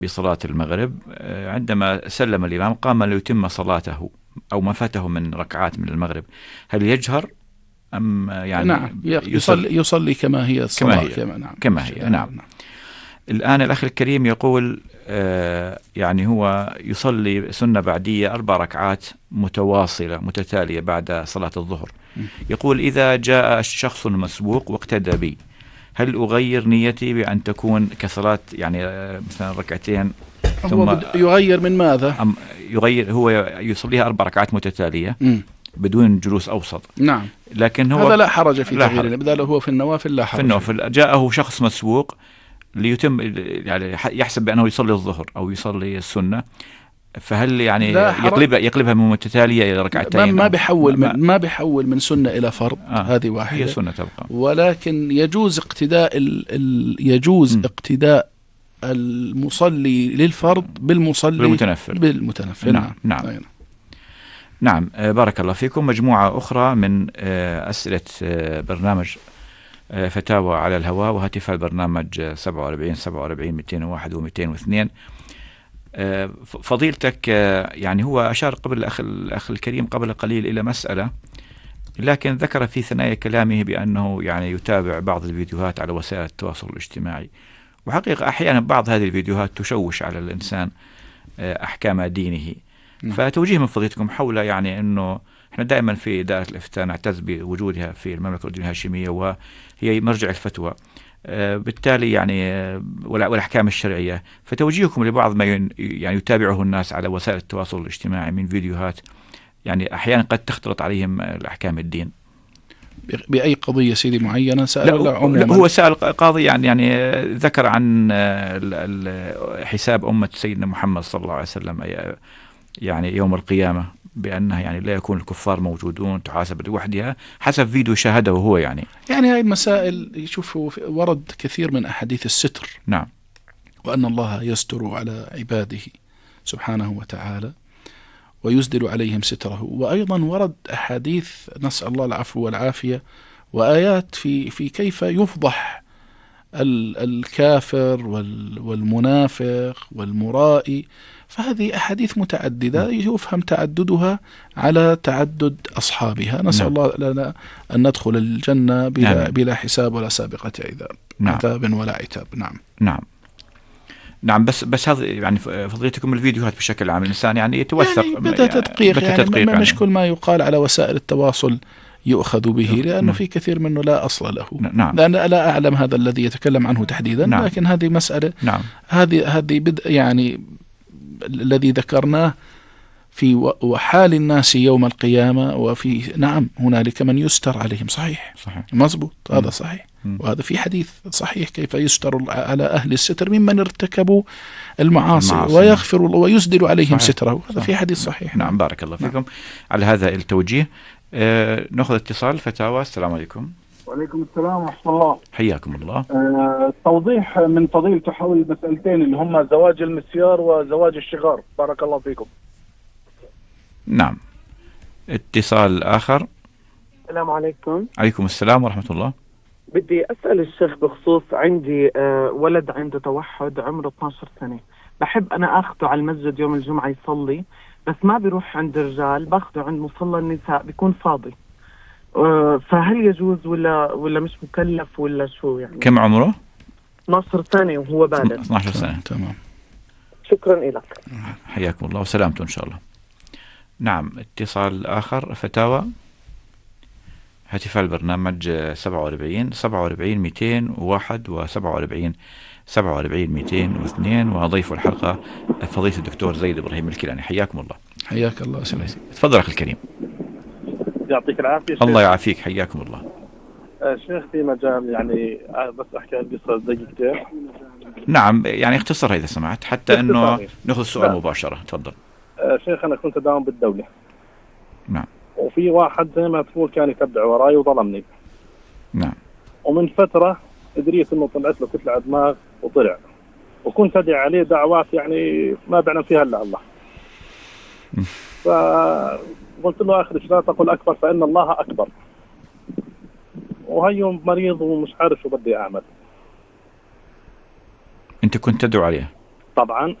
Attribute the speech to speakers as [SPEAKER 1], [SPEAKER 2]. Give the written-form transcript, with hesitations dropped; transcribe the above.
[SPEAKER 1] بصلاة المغرب، عندما سلم الإمام قام ليتم صلاته أو ما فاته من ركعات من المغرب، هل يجهر أم يعني
[SPEAKER 2] نعم، يصلي كما هي
[SPEAKER 1] كما
[SPEAKER 2] الصلاة،
[SPEAKER 1] هي
[SPEAKER 2] نعم
[SPEAKER 1] كما هي؟ نعم. الآن الأخ الكريم يقول يعني هو يصلي سنة بعدية 4 ركعات متواصلة متتالية بعد صلاة الظهر. يقول إذا جاء شخص مسبوق واقتدى بي، هل أغير نيتي بأن تكون كصلاة يعني مثلا ركعتين ثم
[SPEAKER 2] هو يغير من ماذا؟
[SPEAKER 1] يغير، هو يصليها 4 ركعات متتالية بدون جلوس أوسط.
[SPEAKER 2] نعم،
[SPEAKER 1] لكن هو
[SPEAKER 2] هذا لا حرج في تغيير، بدل هو في النوافل لا حرج.
[SPEAKER 1] في النوافل جاءه شخص مسبوق ليتم يعني يحسب بأنه يصلي الظهر أو يصلي السنة، فهل يعني يقلبها من متتالية إلى ركعتين؟
[SPEAKER 2] ما بيحول من سنة إلى فرض، هذه واحدة،
[SPEAKER 1] هي سنة تبقى.
[SPEAKER 2] ولكن يجوز اقتداء يجوز اقتداء المصلي للفرض بالمتنفل.
[SPEAKER 1] نعم. نعم. بارك الله فيكم. مجموعة أخرى من أسئلة برنامج فتاوى على الهواء وهاتف البرنامج 47 47 201 و202. فضيلتك يعني هو أشار قبل الأخ الكريم قبل قليل إلى مسألة، لكن ذكر في ثنايا كلامه بأنه يعني يتابع بعض الفيديوهات على وسائل التواصل الاجتماعي، وحقيقة أحيانا بعض هذه الفيديوهات تشوش على الإنسان أحكام دينه. فتوجيه من فضيلتكم حول يعني أنه احنا دائما في دائرة الإفتاء نعتز بوجودها في المملكة الأردنية الهاشمية وهي مرجع الفتوى، بالتالي يعني والأحكام الشرعية، فتوجيهكم لبعض ما يعني يتابعه الناس على وسائل التواصل الاجتماعي من فيديوهات يعني أحيانا قد تختلط عليهم الأحكام الدين.
[SPEAKER 2] بأي قضية سيدي معينة سأل؟
[SPEAKER 1] لا هو سأل قاضي يعني ذكر عن حساب أمة سيدنا محمد صلى الله عليه وسلم يعني يوم القيامة، بأنها يعني لا يكون الكفار موجودون تحاسب لوحدها حسب فيديو شاهده هو. يعني
[SPEAKER 2] هاي المسائل يشوفوا ورد كثير من أحاديث الستر.
[SPEAKER 1] نعم.
[SPEAKER 2] وأن الله يستر على عباده سبحانه وتعالى ويسدل عليهم ستره، وأيضا ورد أحاديث نسأل الله العفو والعافية وآيات في كيف يفضح الكافر والمنافق والمرائي. فهذه أحاديث متعددة يفهم تعددها على تعدد أصحابها. نسأل الله لنا أن ندخل الجنة بلا حساب ولا سابقة عذاب ولا عتاب.
[SPEAKER 1] نعم. بس هذا يعني فضيلتكم الفيديوهات بشكل عام الإنسان يعني يتوثق،
[SPEAKER 2] يعني بدأ تدقيق يعني مش كل ما يقال على وسائل التواصل يؤخذ به، لأنه في كثير منه لا أصل له. لأن لا أعلم هذا الذي يتكلم عنه تحديدا، لكن هذه مسألة هذه يعني الذي ذكرناه في وحال الناس يوم القيامة، وفي هنالك من يستر عليهم. صحيح. مزبوط، هذا صحيح. وهذا في حديث صحيح كيف يستر على أهل الستر ممن ارتكبوا المعاصي ويغفر الله ويسدل عليهم ستره. هذا في حديث صحيح.
[SPEAKER 1] نعم. بارك الله فيكم على هذا التوجيه. نأخذ اتصال فتاوى. السلام عليكم.
[SPEAKER 3] وعليكم السلام ورحمة الله.
[SPEAKER 1] حياكم الله.
[SPEAKER 3] توضيح من فضيلته حول المسألتين اللي هم زواج المسيار وزواج الشغار. بارك الله فيكم.
[SPEAKER 1] نعم. اتصال آخر.
[SPEAKER 4] السلام عليكم.
[SPEAKER 1] عليكم السلام ورحمة الله.
[SPEAKER 4] بدي أسأل الشيخ بخصوص عندي ولد عنده توحد عمره 12 سنة، بحب أنا أخذه على المسجد يوم الجمعة يصلي، بس ما بيروح عند الرجال، باخذه عند مصلى النساء بيكون فاضي. فهل يجوز ولا مش مكلف ولا شو يعني؟
[SPEAKER 1] كم عمره؟
[SPEAKER 4] 12 سنة وهو بالغ.
[SPEAKER 1] 12 سنة. تمام.
[SPEAKER 4] شكرا لك.
[SPEAKER 1] حياكم الله وسلامته إن شاء الله. نعم. اتصال آخر فتاوى. هاتف البرنامج 47 47 201 و47 47 202 وضيف الحلقة فضيلة الدكتور زيد إبراهيم الكيلاني. حياكم الله.
[SPEAKER 2] حياك الله.
[SPEAKER 1] تفضل أخي الكريم.
[SPEAKER 3] يعطيك العافية.
[SPEAKER 1] الله يعافيك. حياكم الله.
[SPEAKER 3] شيخ في مجال يعني بس أحكي القصة دقيقتين.
[SPEAKER 1] نعم يعني اختصرها إذا سمحت حتى أنه نأخذ السؤال مباشرة. تفضل.
[SPEAKER 3] شيخ أنا كنت أداوم بالدولة.
[SPEAKER 1] نعم.
[SPEAKER 3] وفي واحد زي ما تقول كان يتبع وراي وظلمني.
[SPEAKER 1] نعم.
[SPEAKER 3] ومن فترة دريت إنه طلعت له كتلة دماغ وطلع، وكنت أدعي عليه دعوات يعني ما بيعلم فيها إلا الله. فقلت له آخر لا تقل أكبر فإن الله أكبر، وهي مريض ومش عارف شو بدي أعمل.
[SPEAKER 1] أنت كنت تدعو عليه؟
[SPEAKER 3] طبعا